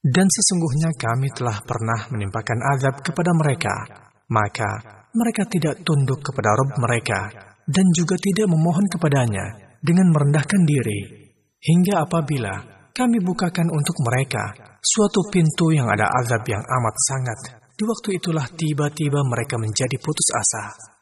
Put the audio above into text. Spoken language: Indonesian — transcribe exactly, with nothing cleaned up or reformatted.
Dan sesungguhnya kami telah pernah menimpakan azab kepada mereka, maka mereka tidak tunduk kepada Rabb mereka, dan juga tidak memohon kepadanya dengan merendahkan diri. Hingga apabila kami bukakan untuk mereka suatu pintu yang ada azab yang amat sangat, di waktu itulah tiba-tiba mereka menjadi putus asa.